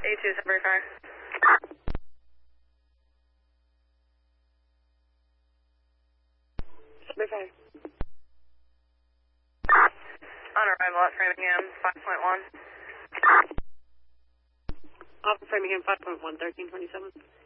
A2 Subway car. Subway car. On arrival at Framingham 5.1. Off of Framingham 5.1, 1327.